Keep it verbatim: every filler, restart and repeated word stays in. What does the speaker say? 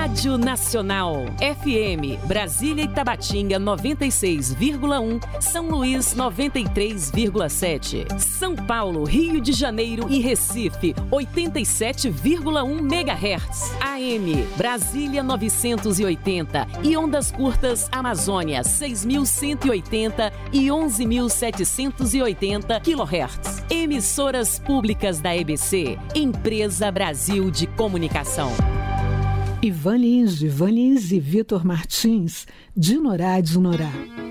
Rádio Nacional. F M, Brasília e Tabatinga noventa e seis vírgula um, São Luís noventa e três vírgula sete. São Paulo, Rio de Janeiro e Recife oitenta e sete vírgula um megahertz. A M, Brasília novecentos e oitenta e ondas curtas Amazônia seis mil cento e oitenta e onze mil setecentos e oitenta quilohertz. Emissoras públicas da E B C, Empresa Brasil de Comunicação. Ivan Lins, Ivan Lins e Vitor Martins, de Norá de Norá.